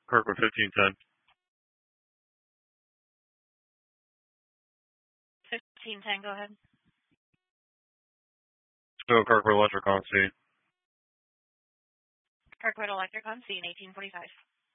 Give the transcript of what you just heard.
Kirkwood 1510. 1510, go ahead. So Kirkwood Electric on scene. Kirkwood Electric on scene, 1845.